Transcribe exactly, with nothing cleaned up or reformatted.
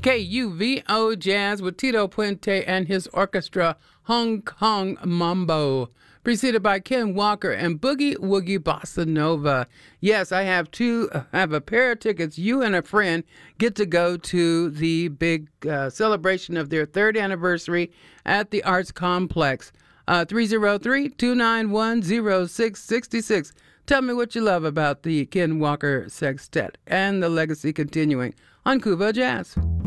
K U V O Jazz with Tito Puente and his orchestra, Hong Kong Mambo, preceded by Ken Walker and Boogie Woogie Bossa Nova. Yes, I have two, I have a pair of tickets. You and a friend get to go to the big uh, celebration of their third anniversary at the Arts Complex. Uh, three oh three, two nine one, oh six six six. Tell me what you love about the Ken Walker Sextet and the legacy continuing on Cuba Jazz.